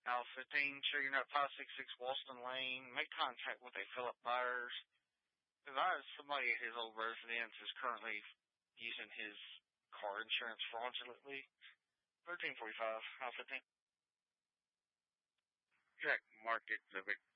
House 15, Sugar Nut 566 Walston Lane. Make contact with a Philip Byers. Somebody at his old residence is currently using his car insurance fraudulently. 1345, House 15. Check Market Civic